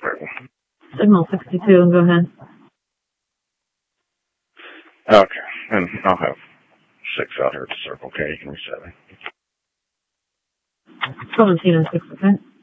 Signal 62, and go ahead. Okay, and I'll have 6 out here at the Circle K. You can reset it. 17 and 6, okay?